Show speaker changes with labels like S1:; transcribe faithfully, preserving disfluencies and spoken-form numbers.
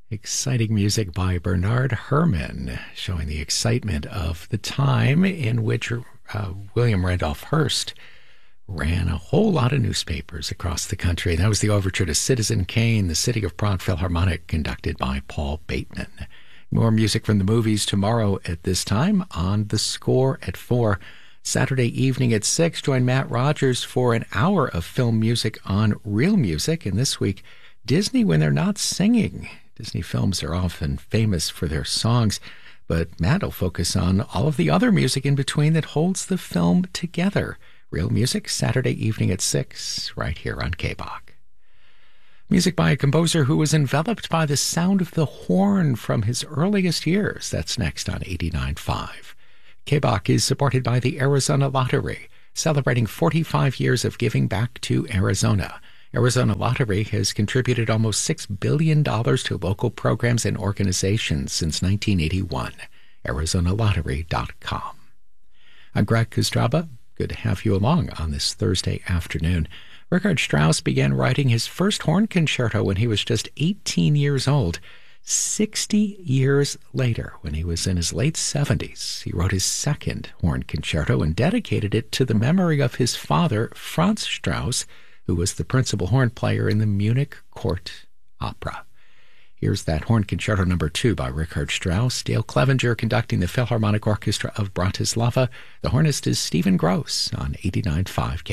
S1: Exciting music by Bernard Herrmann, showing the excitement of the time in which uh, William Randolph Hearst ran a whole lot of newspapers across the country. That was the overture to Citizen Kane, the City of Prague Philharmonic, conducted by Paul Bateman. More music from the movies tomorrow at this time on The Score at four. Saturday evening at six, join Matt Rogers for an hour of film music on Real Music. And this week, Disney when they're not singing. Disney films are often famous for their songs, but Matt will focus on all of the other music in between that holds the film together. Real Music, Saturday evening at six, right here on K B O C. Music by a composer who was enveloped by the sound of the horn from his earliest years. That's next on eighty-nine point five. K B O C is supported by the Arizona Lottery, celebrating forty-five years of giving back to Arizona. Arizona Lottery has contributed almost six billion dollars to local programs and organizations since nineteen eighty-one. Arizona Lottery dot com. I'm Greg Kostraba. Good to have you along on this Thursday afternoon. Richard Strauss began writing his first horn concerto when he was just eighteen years old. Sixty years later, when he was in his late seventies, he wrote his second horn concerto and dedicated it to the memory of his father, Franz Strauss, who was the principal horn player in the Munich Court Opera. Here's that horn concerto number two by Richard Strauss. Dale Clevenger conducting the Philharmonic Orchestra of Bratislava. The hornist is Stephen Gross on eighty-nine point five K